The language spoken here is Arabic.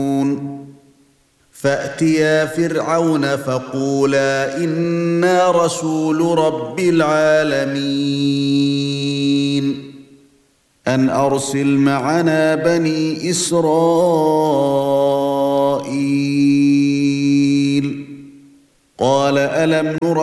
فأتيا فرعون فقولا إنا رسول رب العالمين أن أرسل معنا بني إسرائيل قال ألم نربك